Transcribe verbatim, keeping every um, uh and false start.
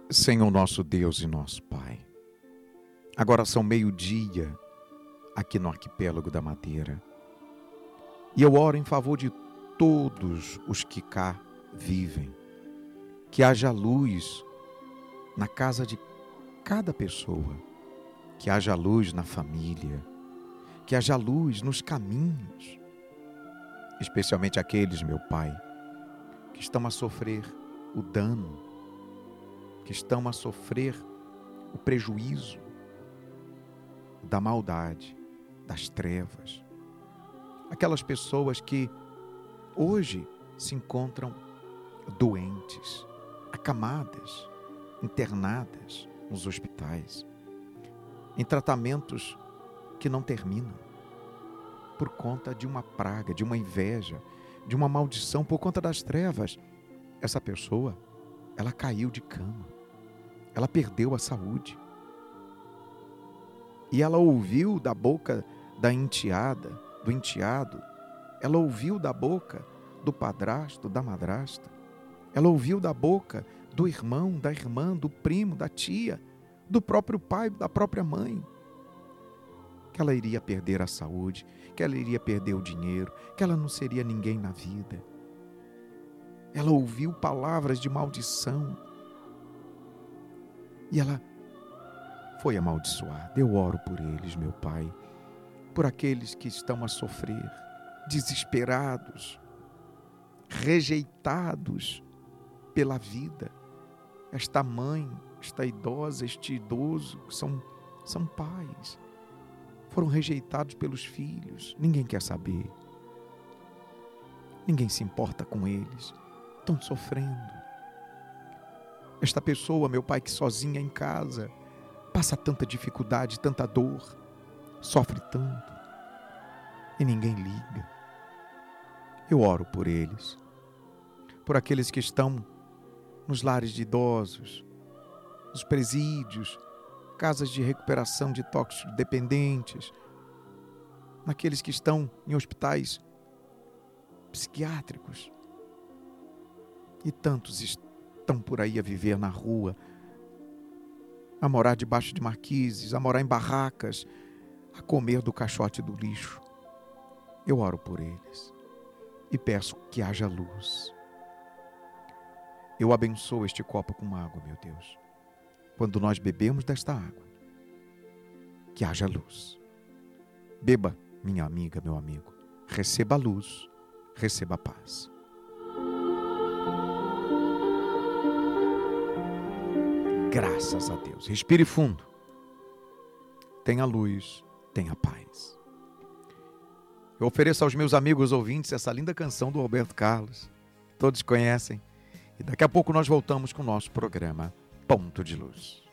Senhor nosso Deus e nosso Pai, agora são meio-dia aqui no arquipélago da Madeira e eu oro em favor de todos os que cá vivem, que haja luz na casa de cada pessoa, que haja luz na família, que haja luz nos caminhos, especialmente aqueles, meu Pai, que estão a sofrer o dano, que estão a sofrer o prejuízo da maldade, das trevas. Aquelas pessoas que hoje se encontram doentes, acamadas, internadas nos hospitais, em tratamentos que não terminam, por conta de uma praga, de uma inveja, de uma maldição, por conta das trevas. Essa pessoa, ela caiu de cama. Ela perdeu a saúde. E ela ouviu da boca da enteada, do enteado, ela ouviu da boca do padrasto, da madrasta, ela ouviu da boca do irmão, da irmã, do primo, da tia, do próprio pai, da própria mãe, que ela iria perder a saúde, que ela iria perder o dinheiro, que ela não seria ninguém na vida. Ela ouviu palavras de maldição, e ela foi amaldiçoada. Eu oro por eles, meu Pai, por aqueles que estão a sofrer, desesperados, rejeitados pela vida. Esta mãe, esta idosa, este idoso, são, são pais, foram rejeitados pelos filhos. Ninguém quer saber, ninguém se importa com eles, estão sofrendo. Esta pessoa, meu Pai, que sozinha em casa passa tanta dificuldade, tanta dor, sofre tanto e ninguém liga. Eu oro por eles, por aqueles que estão nos lares de idosos, nos presídios, casas de recuperação de toxicodependentes, naqueles que estão em hospitais psiquiátricos e tantos estão estão por aí a viver na rua, a morar debaixo de marquises, a morar em barracas, a comer do caixote do lixo. Eu oro por eles e peço que haja luz. Eu abençoo este copo com água, meu Deus. Quando nós bebemos desta água, que haja luz. Beba, minha amiga, meu amigo. Receba a luz, receba a paz. Graças a Deus. Respire fundo. Tenha luz, tenha paz. Eu ofereço aos meus amigos ouvintes essa linda canção do Roberto Carlos. Todos conhecem. E daqui a pouco nós voltamos com o nosso programa Ponto de Luz.